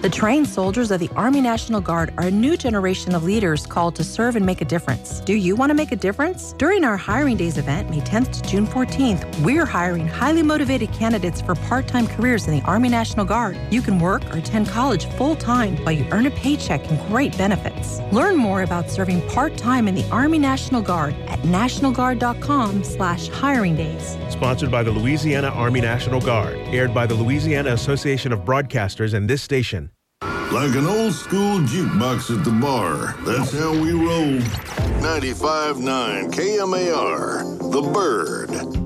The trained soldiers of the Army National Guard are a new generation of leaders called to serve and make a difference. Do you want to make a difference? During our Hiring Days event, May 10th to June 14th, we're hiring highly motivated candidates for part-time careers in the Army National Guard. You can work or attend college full-time while you earn a paycheck and great benefits. Learn more about serving part-time in the Army National Guard at nationalguard.com/hiring days. Sponsored by the Louisiana Army National Guard. Aired by the Louisiana Association of Broadcasters and this station. Like an old school jukebox at the bar. That's how we roll. 95.9 KMAR, The Bird.